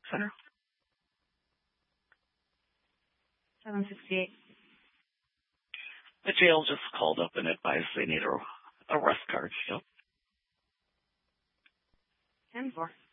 Center. 768. The jail just called up and advised they need a arrest card. So. 10-4.